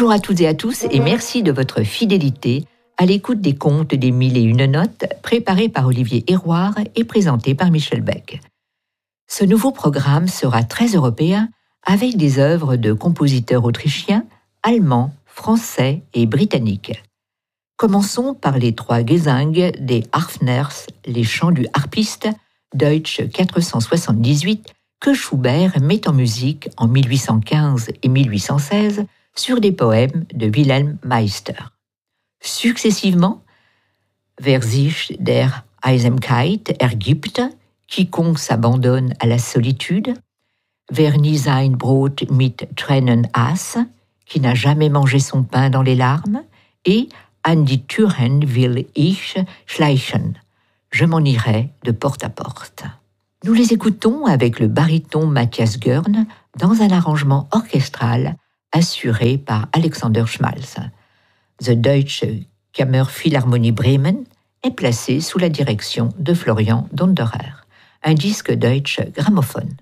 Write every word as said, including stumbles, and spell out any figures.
Bonjour à toutes et à tous et merci de votre fidélité à l'écoute des contes des mille et une notes préparés par Olivier Héroard et présentés par Michel Beck. Ce nouveau programme sera très européen avec des œuvres de compositeurs autrichiens, allemands, français et britanniques. Commençons par les trois Gesang des Harfners, les chants du harpiste, Deutsch quatre cent soixante-dix-huit, que Schubert met en musique en mille huit cent quinze et mille huit cent seize sur des poèmes de Wilhelm Meister. Successivement, Wer sich der Einsamkeit ergibt, quiconque s'abandonne à la solitude, Wer nie sein Brot mit Tränen aß, qui n'a jamais mangé son pain dans les larmes, et An die Türen will ich schleichen, je m'en irai de porte à porte. Nous les écoutons avec le baryton Matthias Görn dans un arrangement orchestral assuré par Alexander Schmalz. The Deutsche Kammerphilharmonie Bremen est placé sous la direction de Florian Donderer. Un disque Deutsche Grammophon.